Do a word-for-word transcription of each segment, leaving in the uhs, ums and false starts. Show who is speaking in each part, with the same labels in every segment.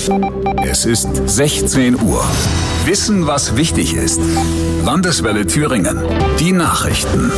Speaker 1: Es ist sechzehn Uhr. Wissen, was wichtig ist. Landeswelle Thüringen. Die Nachrichten.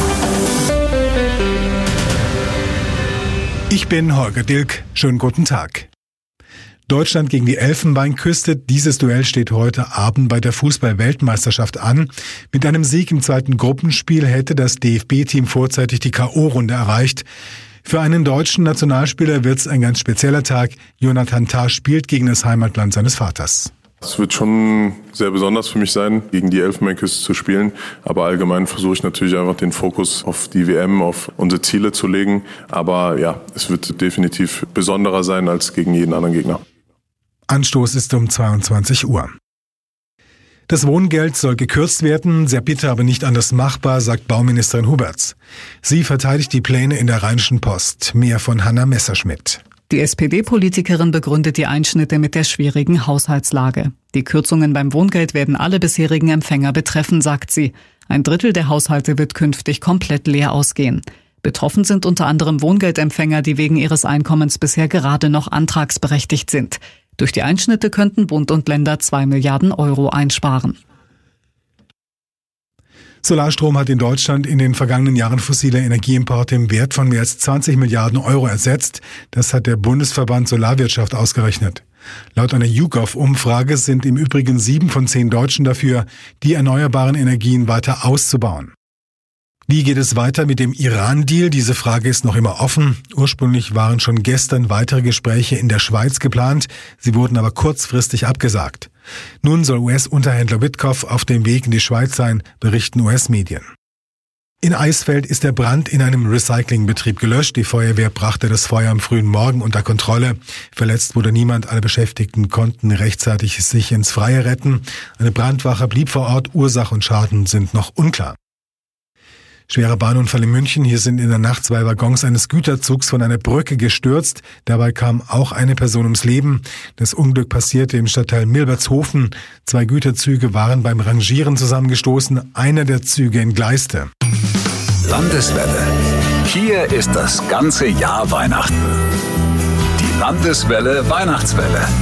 Speaker 2: Ich bin Holger Dilk. Schönen guten Tag. Deutschland gegen die Elfenbeinküste. Dieses Duell steht heute Abend bei der Fußball-Weltmeisterschaft an. Mit einem Sieg im zweiten Gruppenspiel hätte das D F B-Team vorzeitig die K O-Runde erreicht. Für einen deutschen Nationalspieler wird es ein ganz spezieller Tag. Jonathan Tah spielt gegen das Heimatland seines Vaters.
Speaker 3: Es wird schon sehr besonders für mich sein, gegen die Elfenbeinküste zu spielen. Aber allgemein versuche ich natürlich einfach den Fokus auf die W M, auf unsere Ziele zu legen. Aber ja, es wird definitiv besonderer sein als gegen jeden anderen Gegner.
Speaker 2: Anstoß ist um zweiundzwanzig Uhr. Das Wohngeld soll gekürzt werden, sehr bitter, aber nicht anders machbar, sagt Bauministerin Huberts. Sie verteidigt die Pläne in der Rheinischen Post. Mehr von Hanna Messerschmidt.
Speaker 4: Die S P D-Politikerin begründet die Einschnitte mit der schwierigen Haushaltslage. Die Kürzungen beim Wohngeld werden alle bisherigen Empfänger betreffen, sagt sie. Ein Drittel der Haushalte wird künftig komplett leer ausgehen. Betroffen sind unter anderem Wohngeldempfänger, die wegen ihres Einkommens bisher gerade noch antragsberechtigt sind. Durch die Einschnitte könnten Bund und Länder zwei Milliarden Euro einsparen.
Speaker 2: Solarstrom hat in Deutschland in den vergangenen Jahren fossile Energieimporte im Wert von mehr als zwanzig Milliarden Euro ersetzt. Das hat der Bundesverband Solarwirtschaft ausgerechnet. Laut einer YouGov-Umfrage sind im Übrigen sieben von zehn Deutschen dafür, die erneuerbaren Energien weiter auszubauen. Wie geht es weiter mit dem Iran-Deal? Diese Frage ist noch immer offen. Ursprünglich waren schon gestern weitere Gespräche in der Schweiz geplant. Sie wurden aber kurzfristig abgesagt. Nun soll U S-Unterhändler Witkoff auf dem Weg in die Schweiz sein, berichten U S-Medien. In Eisfeld ist der Brand in einem Recyclingbetrieb gelöscht. Die Feuerwehr brachte das Feuer am frühen Morgen unter Kontrolle. Verletzt wurde niemand. Alle Beschäftigten konnten rechtzeitig sich ins Freie retten. Eine Brandwache blieb vor Ort. Ursache und Schaden sind noch unklar. Schwerer Bahnunfall in München. Hier sind in der Nacht zwei Waggons eines Güterzugs von einer Brücke gestürzt. Dabei kam auch eine Person ums Leben. Das Unglück passierte im Stadtteil Milbertshofen. Zwei Güterzüge waren beim Rangieren zusammengestoßen. Einer der Züge entgleiste.
Speaker 1: Landeswelle. Hier ist das ganze Jahr Weihnachten. Die Landeswelle Weihnachtswelle.